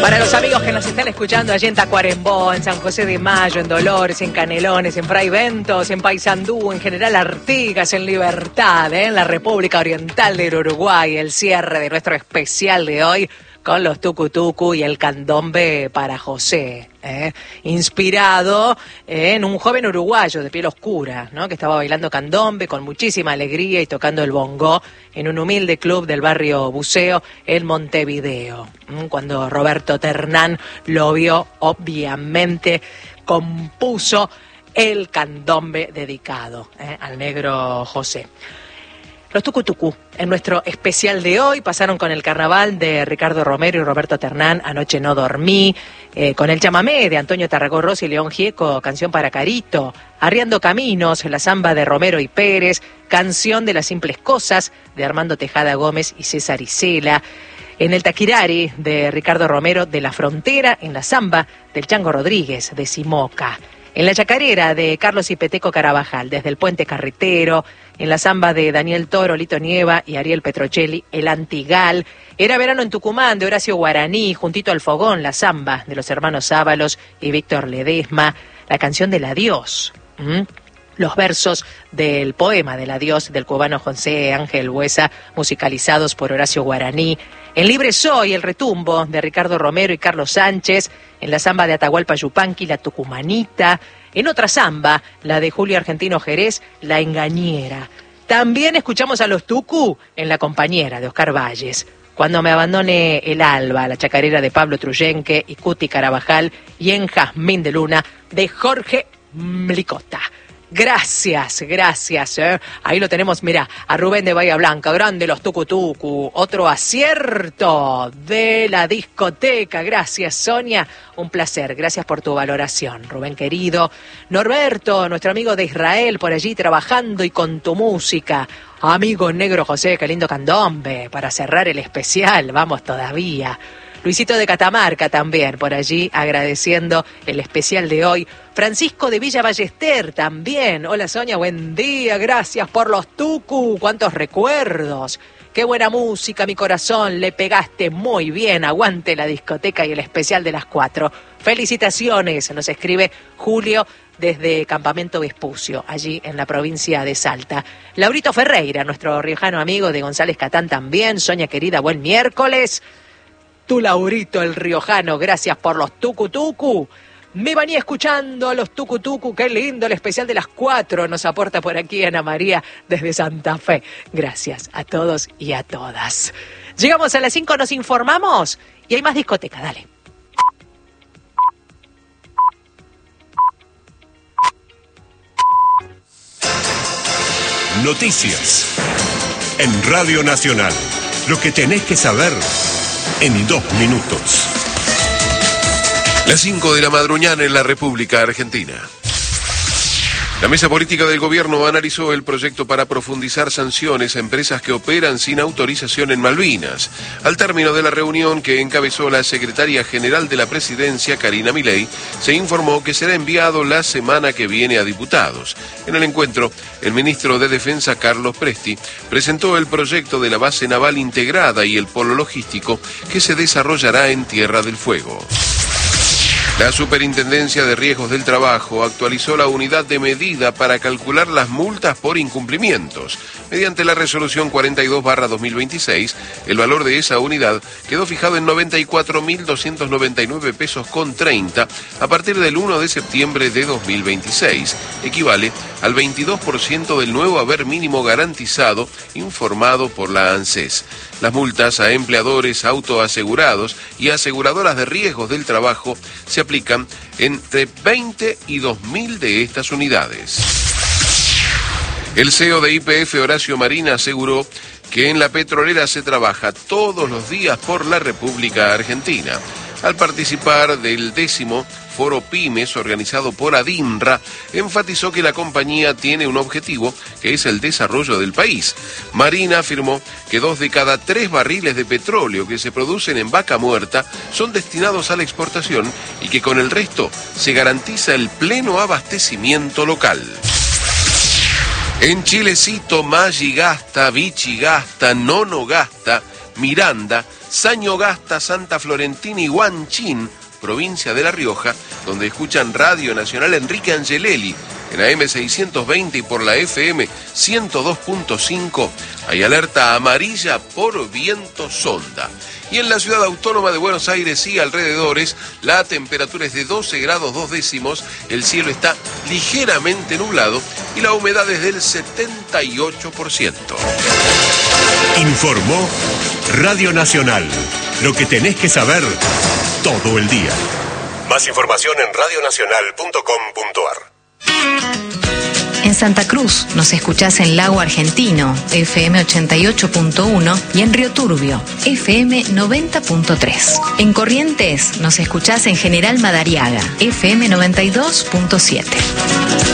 Para los amigos que nos están escuchando allí en Tacuarembó, en San José de Mayo, en Dolores, en Canelones, en Fray Ventos, en Paysandú, en General Artigas, en Libertad, en la República Oriental del Uruguay, el cierre de nuestro especial de hoy con los tucutucu y el candombe para José, inspirado en un joven uruguayo de piel oscura, ¿no?, que estaba bailando candombe con muchísima alegría y tocando el bongó en un humilde club del barrio Buceo en Montevideo. Cuando Roberto Ternán lo vio, obviamente compuso el candombe dedicado al negro José. Los tucutucú, en nuestro especial de hoy, pasaron con el carnaval de Ricardo Romero y Roberto Ternán, Anoche no dormí, con el chamamé de Antonio Tarragó-Rossi y León Gieco, Canción para Carito, Arriando Caminos, la samba de Romero y Pérez, Canción de las Simples Cosas, de Armando Tejada Gómez y César Isela, en el Taquirari de Ricardo Romero, de La Frontera, en la samba del Chango Rodríguez, de Simoca, en la chacarera de Carlos y Peteco Carabajal, desde el Puente Carretero, en la samba de Daniel Toro, Lito Nieva y Ariel Petrocelli, el Antigal. Era verano en Tucumán, de Horacio Guaraní, juntito al fogón, la samba de los hermanos Ábalos y Víctor Ledesma, la canción del adiós. Los versos del poema del adiós del cubano José Ángel Buesa, musicalizados por Horacio Guaraní. En Libre Soy, el retumbo de Ricardo Romero y Carlos Sánchez. En la samba de Atahualpa Yupanqui, la Tucumanita. En otra samba, la de Julio Argentino Jerez, La Engañera. También escuchamos a los tucu en La Compañera, de Oscar Valles. Cuando me abandone el alba, la chacarera de Pablo Truyenque y Cuti Carabajal. Y en Jazmín de Luna, de Jorge Mlicota. Gracias. Ahí lo tenemos, mira, a Rubén de Bahía Blanca, grande los tucutucu, otro acierto de la discoteca. Gracias, Sonia, un placer, gracias por tu valoración, Rubén querido. Norberto, nuestro amigo de Israel, por allí trabajando y con tu música. Amigo negro José, qué lindo candombe, para cerrar el especial, vamos todavía. Luisito de Catamarca también, por allí, agradeciendo el especial de hoy. Francisco de Villa Ballester también. Hola Sonia, buen día, gracias por los tucu, cuántos recuerdos. Qué buena música, mi corazón, le pegaste muy bien, aguante la discoteca y el especial de las 4. Felicitaciones, nos escribe Julio desde Campamento Vespucio, allí en la provincia de Salta. Laurito Ferreira, nuestro riojano amigo de González Catán también. Sonia querida, buen miércoles. Tú, Laurito, el riojano, gracias por los tucutucu. Me venía escuchando a los tucutucu, qué lindo el especial de las 4, nos aporta por aquí Ana María desde Santa Fe. Gracias a todos y a todas. Llegamos a las 5, nos informamos y hay más discoteca, dale. Noticias en Radio Nacional. Lo que tenés que saber en 2 minutos. Las 5 de la madrugada en la República Argentina. La mesa política del gobierno analizó el proyecto para profundizar sanciones a empresas que operan sin autorización en Malvinas. Al término de la reunión que encabezó la secretaria general de la presidencia, Karina Milei, se informó que será enviado la semana que viene a diputados. En el encuentro, el ministro de Defensa, Carlos Presti, presentó el proyecto de la base naval integrada y el polo logístico que se desarrollará en Tierra del Fuego. La Superintendencia de Riesgos del Trabajo actualizó la unidad de medida para calcular las multas por incumplimientos. Mediante la resolución 42/2026, el valor de esa unidad quedó fijado en 94.299 pesos con 30 a partir del 1 de septiembre de 2026. Equivale al 22% del nuevo haber mínimo garantizado informado por la ANSES. Las multas a empleadores autoasegurados y aseguradoras de riesgos del trabajo se aplican entre 20 y 2.000 de estas unidades. El CEO de YPF, Horacio Marín, aseguró que en la petrolera se trabaja todos los días por la República Argentina. Al participar del 10º Foro Pymes organizado por ADINRA, enfatizó que la compañía tiene un objetivo que es el desarrollo del país. Marín afirmó que 2 de cada 3 barriles de petróleo que se producen en Vaca Muerta son destinados a la exportación y que con el resto se garantiza el pleno abastecimiento local. En Chilecito, Maggi gasta, Vichy gasta, Nono gasta, Miranda Sañogasta, Santa Florentina y Huanchín, provincia de La Rioja, donde escuchan Radio Nacional Enrique Angelelli en AM 620 y por la FM 102.5 hay alerta amarilla por viento sonda. Y en la ciudad autónoma de Buenos Aires y alrededores, la temperatura es de 12 grados 2 décimos, el cielo está ligeramente nublado y la humedad es del 78%. Informó Radio Nacional. Lo que tenés que saber todo el día. Más información en radionacional.com.ar. En Santa Cruz nos escuchás en Lago Argentino, FM 88.1 y en Río Turbio, FM 90.3. En Corrientes nos escuchás en General Madariaga, FM 92.7.